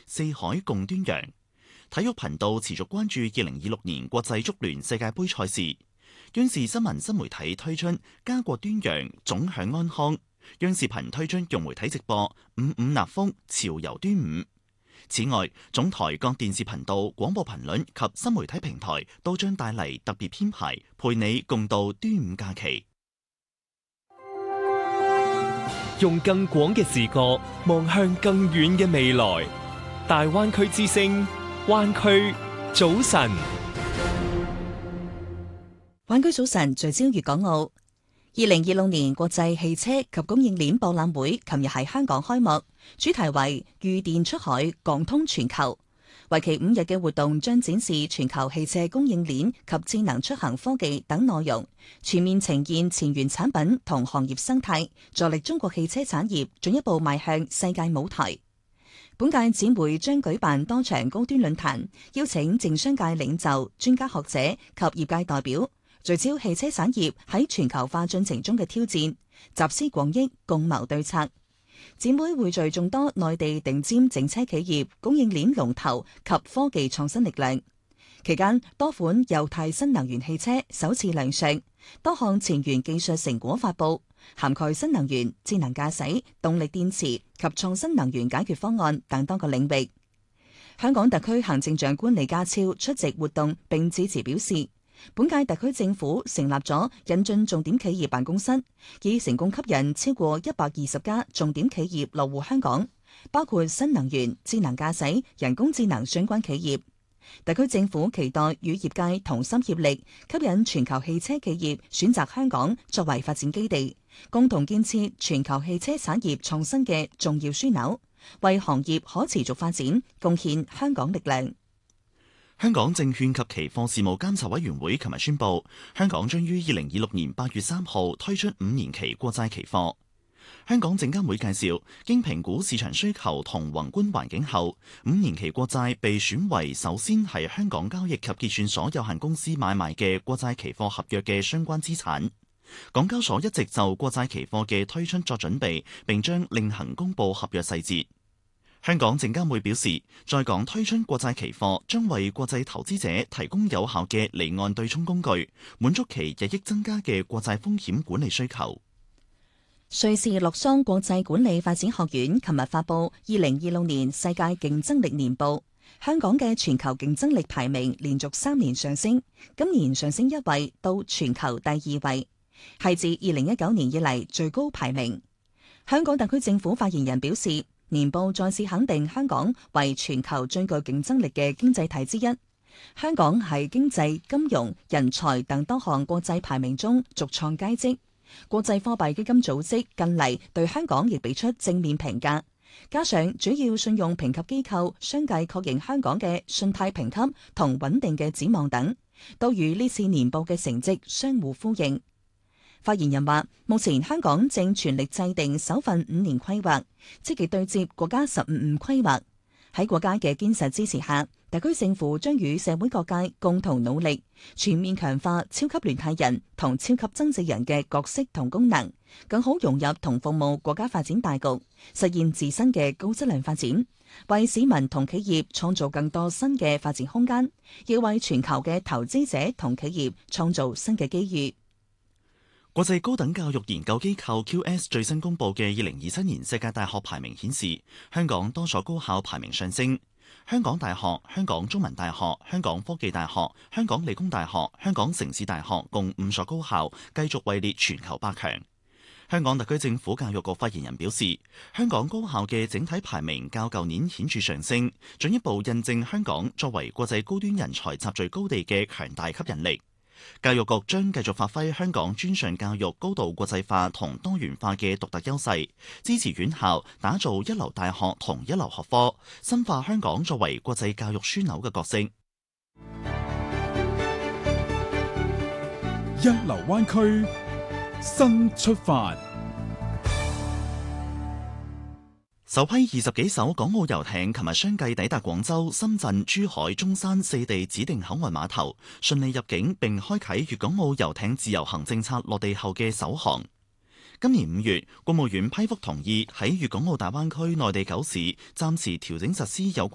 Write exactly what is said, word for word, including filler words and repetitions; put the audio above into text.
四海共端陽。體育頻道持續關注二零二六年國際足聯世界盃賽事。央視新聞新媒體推出家國端陽，總享安康。央視頻推出融媒體直播五五納福，潮遊端午。此外，總台各電視頻道、廣播頻率及新媒體平台都將帶嚟特別編排，陪你共度端午假期。 用更廣嘅視覺望向更遠嘅未來。大灣區之聲，灣區早晨。 灣區早晨，聚焦粵港澳。二零二六年國際汽車及供應鏈博覽會琴日喺香港開幕，主題為御電出海，港通全球。為期五日嘅活動將展示全球汽車供應鏈及智能出行科技等內容，全面呈現前沿產品同行業生態，助力中國汽車產業進一步邁向世界舞台。本屆展會將舉辦多場高端論壇，邀請政商界領袖、專家學者及業界代表，聚焦汽車產業喺全球化進程中嘅挑戰，集思廣益，共謀對策。展會匯聚眾多內地頂尖整車企業、供應鏈龍頭及科技創新力量。期間，多款油肽新能源汽車首次亮相，多項前沿技術成果發布，涵蓋新能源、智能駕駛、動力電池及創新能源解決方案等多個領域。香港特區行政長官李家超出席活動並致辭表示，本屆特區政府成立咗引進重點企業辦公室，已成功吸引超過一百二十家重點企業落戶香港，包括新能源、智能駕駛、人工智能相關企業。特區政府期待與業界同心協力，吸引全球汽車企業選擇香港作為發展基地，共同建設全球汽車產業創新嘅重要樞紐，為行業可持續發展貢獻香港力量。 香港證券及期貨事務監察委員會琴日宣布，香港將於二零二六年八月三號推出五年期國債期貨。香港證監會介紹，經評估市場需求同宏觀環境後，五年期國債被選為首先係香港交易及結算所有限公司買賣嘅國債期貨合約嘅相關資產。港交所一直就國債期貨嘅推出作準備，並將另行公佈合約細節。香港證監會表示，在港推出國債期貨將為國際投資者提供有效嘅離岸對沖工具，滿足其日益增加嘅國際風險管理需求。 瑞士洛桑國際管理發展學院琴日發布二零二六年世界競爭力年報，香港嘅全球競爭力排名連續三年上升，今年上升一位到全球第二位，係自二零一九年以嚟最高排名。香港特區政府發言人表示，年報再次肯定香港為全球最具競爭力嘅經濟體之一。香港喺經濟、金融、人才等多項國際排名中續創佳績。國際貨幣基金組織近嚟對香港亦俾出正面評價，加上主要信用評級機構相繼確認香港嘅信貸評級同穩定嘅展望等，都與呢次年報嘅成績相互呼應。發言人話，目前香港正全力制定首份五年規劃，積極對接國家十五五規劃。喺國家嘅堅實支持下，特區政府將與社會各界共同努力，全面強化超級聯繫人同超級增值人嘅角色同功能，更好融入同服務國家發展大局，實現自身嘅高質量發展，為市民同企業創造更多新嘅發展空間，亦為全球嘅投資者同企業創造新嘅機遇。 國際高等教育研究機構 Q S 最新公布嘅二零二七年世界大學排名顯示，香港多所高校排名上升。香港大學、香港中文大學、香港科技大學、香港理工大學、香港城市大學共五所高校繼續位列全球百強。香港特區政府教育局發言人表示，香港高校嘅整體排名較舊年顯著上升，進一步印證香港作為國際高端人才集聚高地嘅強大吸引力。教育局將繼續發揮香港專上教育高度國際化同多元化嘅獨特優勢，支持院校打造一流大學同一流學科，深化香港作為國際教育樞紐嘅角色。 一流灣區新出發。 首批二十幾艘港澳遊艇琴日相繼抵達廣州、深圳、珠海、中山四地指定口岸碼頭，順利入境並開啟粵港澳遊艇自由行政策落地後嘅首航。今年五月，國務院批覆同意喺粵港澳大灣區內地九市暫時調整實施有關